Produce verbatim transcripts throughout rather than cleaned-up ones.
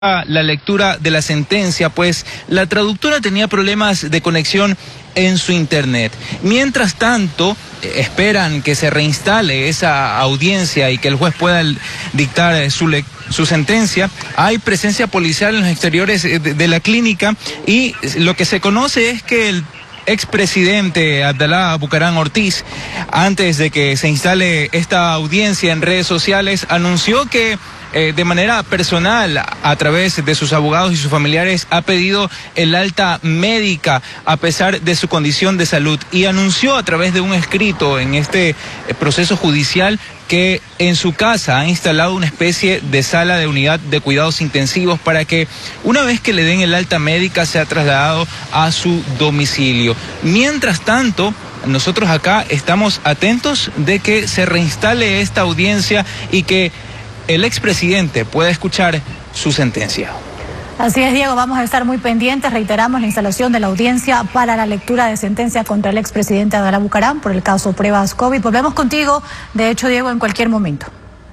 la lectura de la sentencia, pues la traductora tenía problemas de conexión en su internet. Mientras tanto, esperan que se reinstale esa audiencia y que el juez pueda dictar su, su sentencia. Hay presencia policial en los exteriores de, de la clínica y lo que se conoce es que el expresidente Abdalá Bucaram Ortiz, antes de que se instale esta audiencia en redes sociales, anunció que Eh, de manera personal, a través de sus abogados y sus familiares, ha pedido el alta médica a pesar de su condición de salud y anunció a través de un escrito en este proceso judicial que en su casa ha instalado una especie de sala de unidad de cuidados intensivos para que una vez que le den el alta médica sea trasladado a su domicilio. Mientras tanto, nosotros acá estamos atentos de que se reinstale esta audiencia y que el expresidente pueda escuchar su sentencia. Así es, Diego, vamos a estar muy pendientes. Reiteramos la instalación de la audiencia para la lectura de sentencia contra el expresidente Abdalá Bucaram por el caso pruebas COVID. Volvemos contigo, de hecho, Diego, en cualquier momento.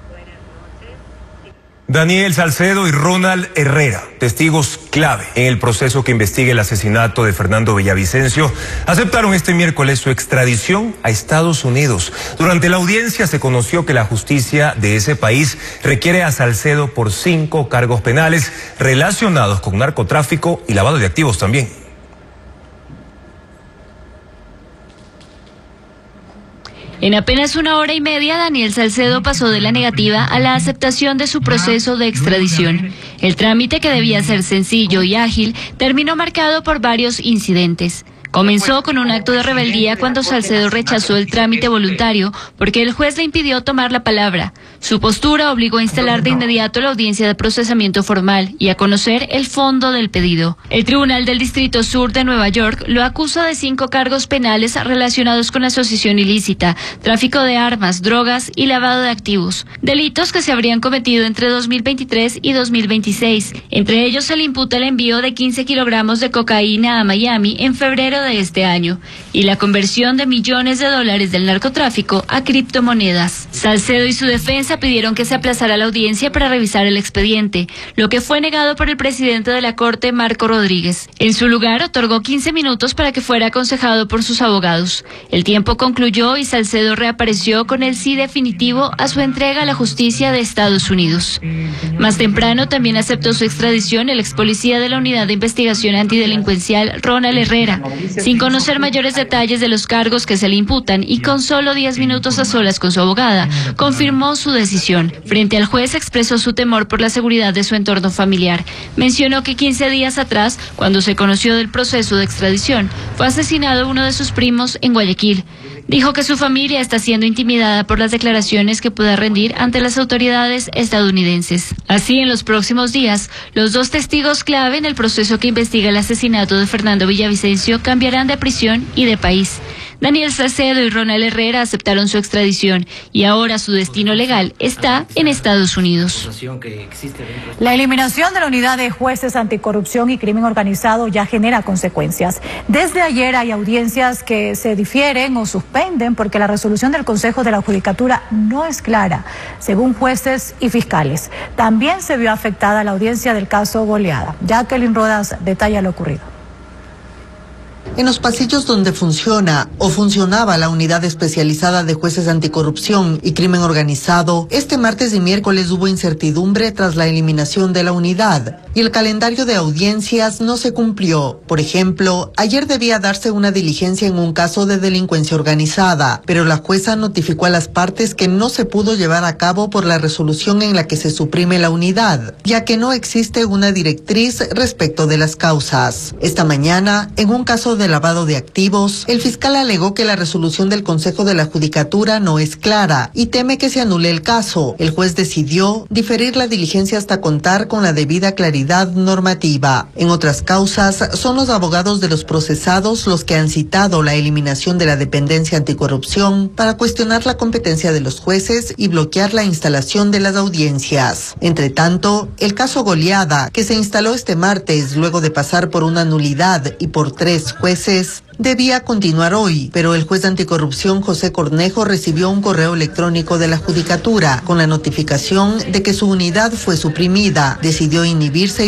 Daniel Salcedo y Ronald Herrera, testigos clave en el proceso que investiga el asesinato de Fernando Villavicencio, aceptaron este miércoles su extradición a Estados Unidos. Durante la audiencia se conoció que la justicia de ese país requiere a Salcedo por cinco cargos penales relacionados con narcotráfico y lavado de activos también. En apenas una hora y media, Daniel Salcedo pasó de la negativa a la aceptación de su proceso de extradición. El trámite, que debía ser sencillo y ágil, terminó marcado por varios incidentes. Comenzó con un acto de rebeldía cuando Salcedo rechazó el trámite voluntario porque el juez le impidió tomar la palabra. Su postura obligó a instalar de inmediato la audiencia de procesamiento formal y a conocer el fondo del pedido. El Tribunal del Distrito Sur de Nueva York lo acusa de cinco cargos penales relacionados con asociación ilícita, tráfico de armas, drogas y lavado de activos, delitos que se habrían cometido entre dos mil veintitrés y dos mil veintiséis. Entre ellos se le imputa el envío de quince kilogramos de cocaína a Miami en febrero de este año y la conversión de millones de dólares del narcotráfico a criptomonedas. Salcedo y su defensa pidieron que se aplazara la audiencia para revisar el expediente, lo que fue negado por el presidente de la Corte, Marco Rodríguez. En su lugar, otorgó quince minutos para que fuera aconsejado por sus abogados. El tiempo concluyó y Salcedo reapareció con el sí definitivo a su entrega a la justicia de Estados Unidos. Más temprano también aceptó su extradición el ex policía de la Unidad de Investigación Antidelincuencial, Ronald Herrera, sin conocer mayores detalles de los cargos que se le imputan y con solo diez minutos a solas con su abogada, confirmó su decisión. Frente al juez expresó su temor por la seguridad de su entorno familiar. Mencionó que quince días atrás, cuando se conoció del proceso de extradición, fue asesinado uno de sus primos en Guayaquil. Dijo que su familia está siendo intimidada por las declaraciones que pueda rendir ante las autoridades estadounidenses. Así, en los próximos días, los dos testigos clave en el proceso que investiga el asesinato de Fernando Villavicencio cambiarán de prisión y de país. Daniel Salcedo y Ronald Herrera aceptaron su extradición y ahora su destino legal está en Estados Unidos. La eliminación de la unidad de jueces anticorrupción y crimen organizado ya genera consecuencias. Desde ayer hay audiencias que se difieren o suspenden porque la resolución del Consejo de la Judicatura no es clara, según jueces y fiscales. También se vio afectada la audiencia del caso Goleada. Jacqueline Rodas detalla lo ocurrido. En los pasillos donde funciona o funcionaba la unidad especializada de jueces anticorrupción y crimen organizado, este martes y miércoles hubo incertidumbre tras la eliminación de la unidad y el calendario de audiencias no se cumplió. Por ejemplo, ayer debía darse una diligencia en un caso de delincuencia organizada, pero la jueza notificó a las partes que no se pudo llevar a cabo por la resolución en la que se suprime la unidad, ya que no existe una directriz respecto de las causas. Esta mañana, en un caso de lavado de activos, el fiscal alegó que la resolución del Consejo de la Judicatura no es clara y teme que se anule el caso. El juez decidió diferir la diligencia hasta contar con la debida claridad normativa. En otras causas, son los abogados de los procesados los que han citado la eliminación de la dependencia anticorrupción para cuestionar la competencia de los jueces y bloquear la instalación de las audiencias. Entre tanto, el caso Goleada, que se instaló este martes luego de pasar por una nulidad y por tres jueces jueces debía continuar hoy, pero el juez de anticorrupción José Cornejo recibió un correo electrónico de la Judicatura con la notificación de que su unidad fue suprimida. Decidió inhibirse